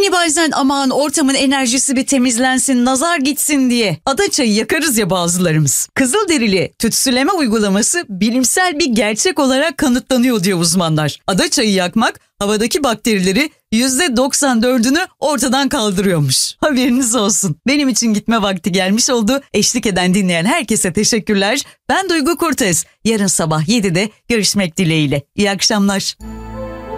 Hani bazen aman ortamın enerjisi bir temizlensin, nazar gitsin diye adaçayı yakarız ya bazılarımız. Kızılderili tütsüleme uygulaması bilimsel bir gerçek olarak kanıtlanıyor diyor uzmanlar. Adaçayı yakmak havadaki bakterileri %94'ünü ortadan kaldırıyormuş. Haberiniz olsun. Benim için gitme vakti gelmiş oldu. Eşlik eden, dinleyen herkese teşekkürler. Ben Duygu Kurtes. Yarın sabah 7'de görüşmek dileğiyle. İyi akşamlar.